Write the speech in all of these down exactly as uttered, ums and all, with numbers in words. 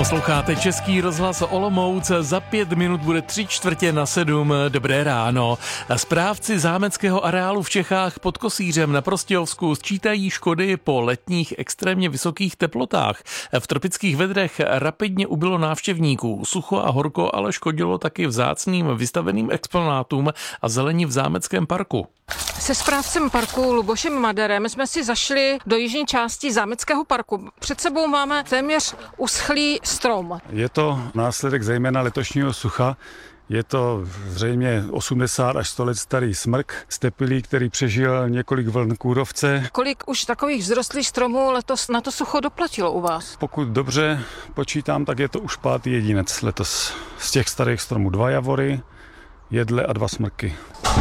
Posloucháte Český rozhlas Olomouc, za pět minut bude tři čtvrtě na sedm. Dobré ráno. Správci zámeckého areálu v Čechách pod Kosířem na Prostějovsku sčítají škody po letních extrémně vysokých teplotách. V tropických vedrech rapidně ubylo návštěvníků. Sucho a horko ale škodilo taky vzácným vystaveným exponátům a zelení v zámeckém parku. Se správcem parku Lubošem Maderem jsme si zašli do jižní části zámeckého parku. Před sebou máme téměř uschlý strom. Je to následek zejména letošního sucha. Je to zřejmě osmdesát až sto let starý smrk stepilý, který přežil několik vln kůrovce. Kolik už takových vzrostlých stromů letos na to sucho doplatilo u vás? Pokud dobře počítám, tak je to už pátý jedinec letos. Z těch starých stromů dva javory, jedle a dva smrky.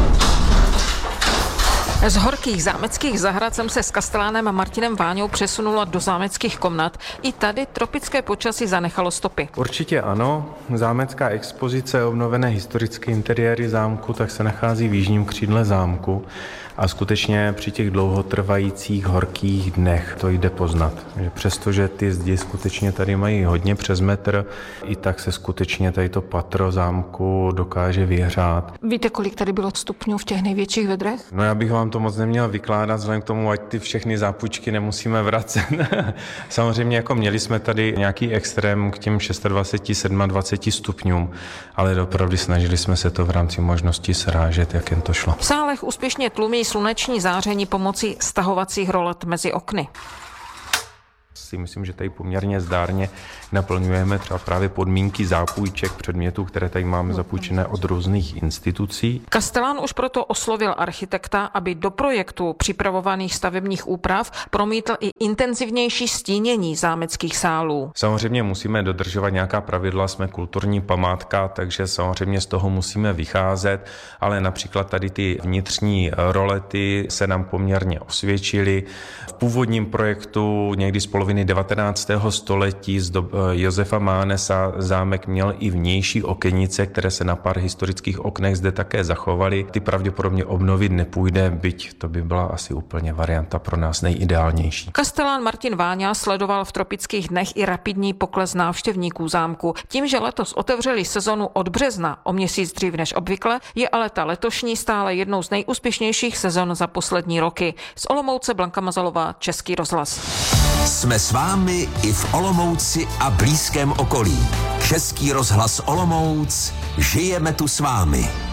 Z horkých zámeckých zahrad jsem se s kastelánem Martinem Váňou přesunula do zámeckých komnat. I tady tropické počasí zanechalo stopy. Určitě ano. Zámecká expozice obnovené historické interiéry zámku tak se nachází v jižním křídle zámku a skutečně při těch dlouhotrvajících horkých dnech to jde poznat. Že přestože ty zdi skutečně tady mají hodně přes metr, i tak se skutečně tady to patro zámku dokáže vyhřát. Víte, kolik tady bylo stupňů v těch největších vedrech? No já bych vám to moc neměl vykládat, vzhledem k tomu, ať ty všechny zápůjčky nemusíme vracet. Samozřejmě jako měli jsme tady nějaký extrém k těm dvacet šest, dvacet sedm stupňům, ale opravdu snažili jsme se to v rámci možností srážet, jak jen to šlo. V sálech úspěšně tlumí sluneční záření pomocí stahovacích rolet mezi okny. Si myslím, že tady poměrně zdárně naplňujeme třeba právě podmínky zápůjček předmětů, které tady máme zapůjčené od různých institucí. Kastelán už proto oslovil architekta, aby do projektu připravovaných stavebních úprav promítl i intenzivnější stínění zámeckých sálů. Samozřejmě musíme dodržovat nějaká pravidla, jsme kulturní památka, takže samozřejmě z toho musíme vycházet, ale například tady ty vnitřní rolety se nám poměrně osvědčily. V původním projektu někdy z poloviny devatenáctého století z dob Josefa Mánesa zámek měl i vnější okenice, které se na pár historických oknech zde také zachovaly. Ty pravděpodobně obnovit nepůjde, byť to by byla asi úplně varianta pro nás nejideálnější. Kastelán Martin Váňa sledoval v tropických dnech i rapidní pokles návštěvníků zámku. Tím, že letos otevřeli sezonu od března o měsíc dřív než obvykle, je ale ta letošní stále jednou z nejúspěšnějších sezon za poslední roky. Z Olomouce Blanka Mazalová, Český rozhlas. Jsme s vámi i v Olomouci a blízkém okolí. Český rozhlas Olomouc, žijeme tu s vámi.